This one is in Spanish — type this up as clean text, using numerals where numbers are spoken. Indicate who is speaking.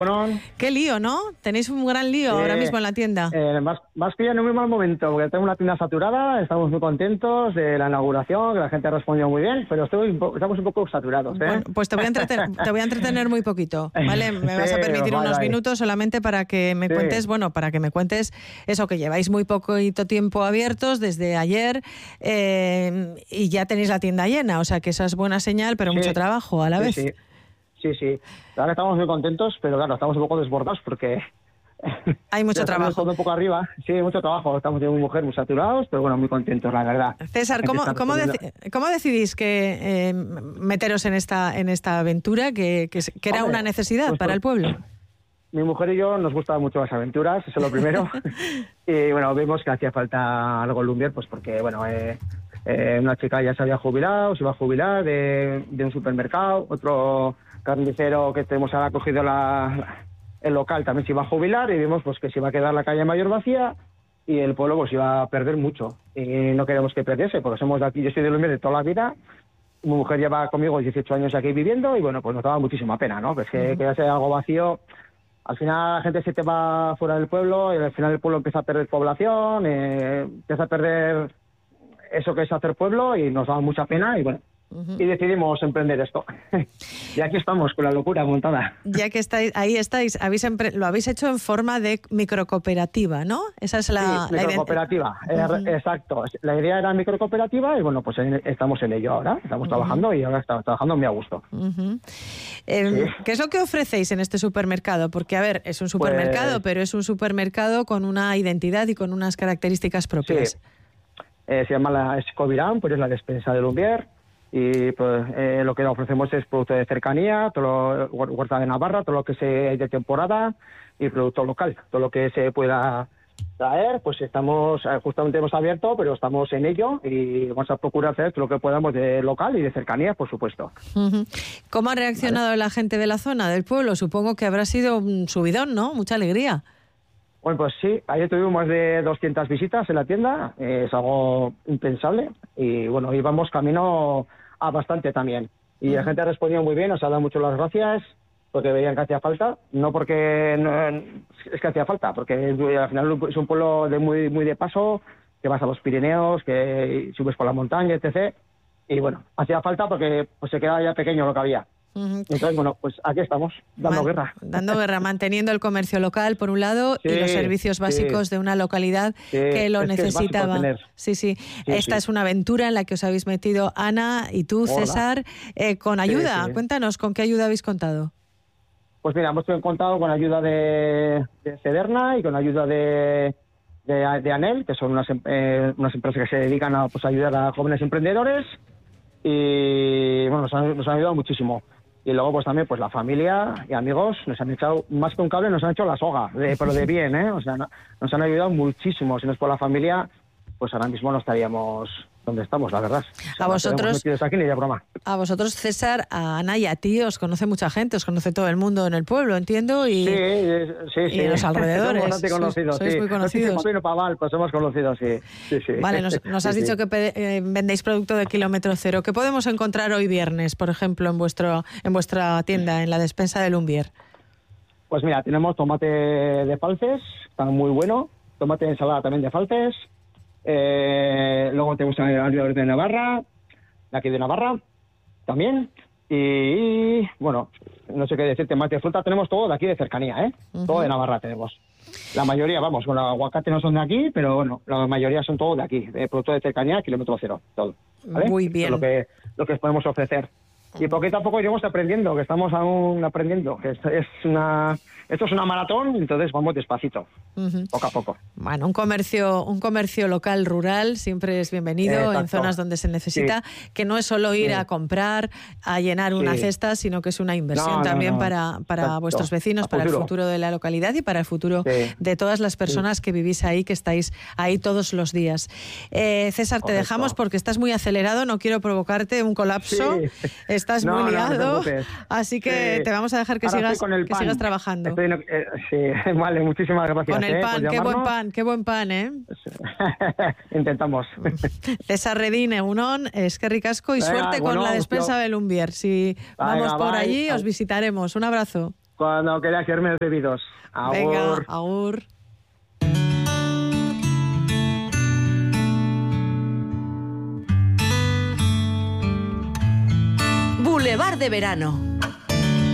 Speaker 1: Bueno,
Speaker 2: Qué lío, ¿no? Tenéis un gran lío ahora mismo en la tienda.
Speaker 1: Más que ya en un muy mal momento, porque tengo una tienda saturada, estamos muy contentos de la inauguración, que la gente ha respondido muy bien, pero estamos un poco saturados, ¿eh?
Speaker 2: Bueno, pues te voy a entretener muy poquito, ¿vale? Me vas a permitir unos minutos solamente para que me cuentes, eso, que lleváis muy poquito tiempo abiertos desde ayer y ya tenéis la tienda llena, o sea que esa es buena señal, pero mucho trabajo a la vez.
Speaker 1: Sí. Ahora estamos muy contentos, pero claro, estamos un poco desbordados porque
Speaker 2: hay mucho trabajo.
Speaker 1: Un poco arriba, sí, mucho trabajo. Estamos de mujer muy saturados, pero bueno, muy contentos, la verdad.
Speaker 2: César, ¿cómo decidís que meteros en esta aventura que era una necesidad para el pueblo?
Speaker 1: Mi mujer y yo nos gustan mucho las aventuras, eso es lo primero. Y bueno, vimos que hacía falta algo en Lumbier, pues porque bueno, una chica ya se había jubilado, se iba a jubilar de un supermercado, otro carnicero que tenemos ahora cogido el local también se iba a jubilar, y vimos pues que se iba a quedar la calle Mayor vacía y el pueblo pues iba a perder mucho, y no queremos que perdiese porque somos de aquí. Yo soy de Lumbier de toda la vida, mi mujer lleva conmigo 18 años aquí viviendo y bueno, pues nos daba muchísima pena, ¿no? Pues que quedase algo vacío. Al final la gente se te va fuera del pueblo y al final el pueblo empieza a perder población, empieza a perder eso que es hacer pueblo, y nos daba mucha pena y bueno, y decidimos emprender esto. Y aquí estamos con la locura montada.
Speaker 2: Ya que ahí estáis, lo habéis hecho en forma de microcooperativa, ¿no? Esa es la
Speaker 1: microcooperativa, exacto. La idea era microcooperativa y bueno, pues estamos en ello ahora, estamos trabajando y ahora estamos trabajando muy a gusto.
Speaker 2: ¿Qué es lo que ofrecéis en este supermercado? Porque, a ver, es un supermercado, pero es un supermercado con una identidad y con unas características propias.
Speaker 1: Sí. Se llama la Escovirán, pues es la despensa de Lumbier. Y pues lo que ofrecemos es producto de cercanía, todo huerta de Navarra, todo lo que sea de temporada y producto local, todo lo que se pueda traer. Pues justamente hemos abierto, pero estamos en ello y vamos a procurar hacer todo lo que podamos de local y de cercanía, por supuesto.
Speaker 2: ¿Cómo ha reaccionado la gente de la zona, del pueblo? Supongo que habrá sido un subidón, ¿no? Mucha alegría.
Speaker 1: Bueno, pues sí, ayer tuvimos más de 200 visitas en la tienda, es algo impensable, y bueno, íbamos camino a bastante también. Y la gente ha respondido muy bien, nos ha dado mucho las gracias, porque veían que hacía falta, no porque es que hacía falta, porque al final es un pueblo muy de paso, que vas a los Pirineos, que subes por la montaña, etc. Y bueno, hacía falta porque pues se quedaba ya pequeño lo que había. Entonces, bueno, pues aquí estamos, dando guerra.
Speaker 2: Dando guerra, manteniendo el comercio local, por un lado, y los servicios básicos de una localidad que lo necesitaba. Sí. Esta es una aventura en la que os habéis metido, Ana y tú, César, con ayuda. Cuéntanos, ¿con qué ayuda habéis contado?
Speaker 1: Pues mira, hemos contado con ayuda de Cederna y con ayuda de ANEL, que son unas empresas que se dedican a ayudar a jóvenes emprendedores, y bueno, nos han ayudado muchísimo. Y luego pues también pues la familia y amigos nos han echado, más que un cable, nos han hecho la soga, pero de bien, ¿eh? O sea, nos han ayudado muchísimo. Si no es por la familia, pues ahora mismo no estaríamos donde estamos, la verdad. O sea,
Speaker 2: a vosotros, César, a Ana y a ti os conoce mucha gente, os conoce todo el mundo en el pueblo, entiendo, y en los alrededores.
Speaker 1: Somos bastante conocidos,
Speaker 2: sois muy conocidos.
Speaker 1: Pues somos conocidos, sí.
Speaker 2: Vale, nos has dicho que vendéis producto de kilómetro cero. ¿Qué podemos encontrar hoy viernes, por ejemplo, en vuestra tienda, en la despensa de Lumbier?
Speaker 1: Pues mira, tenemos tomate de Falces, está muy bueno, tomate de ensalada también de Falces. Luego tenemos alrededor de Navarra, de aquí de Navarra también, y bueno, no sé qué decirte más de fruta, tenemos todo de aquí de cercanía, todo de Navarra tenemos. La mayoría, vamos, con el aguacate no son de aquí, pero bueno, la mayoría son todo de aquí, de producto de cercanía, kilómetro cero, todo, ¿vale?
Speaker 2: Muy bien.
Speaker 1: Esto es lo que podemos ofrecer. Y poquito a poco iremos aprendiendo, que estamos aún aprendiendo, que esto es una maratón, entonces vamos despacito, poco a poco.
Speaker 2: Bueno, un comercio local, rural, siempre es bienvenido en zonas donde se necesita, que no es solo ir a comprar, a llenar una cesta, sino que es una inversión también para vuestros vecinos, para el futuro de la localidad y para el futuro de todas las personas que vivís ahí, que estáis ahí todos los días. César, te dejamos porque estás muy acelerado, no quiero provocarte un colapso. Estás muy liado, así que te vamos a dejar que sigas trabajando.
Speaker 1: Vale, muchísimas gracias.
Speaker 2: Con el pan, qué buen pan, ¿eh?
Speaker 1: Intentamos.
Speaker 2: César Redín, Egunon, eskerrik asko y suerte con la despensa de Lumbier. Si vamos por allí, os visitaremos. Un abrazo.
Speaker 1: Cuando queráis serme recibidos. Agur.
Speaker 2: Venga, agur.
Speaker 3: Boulevard de verano.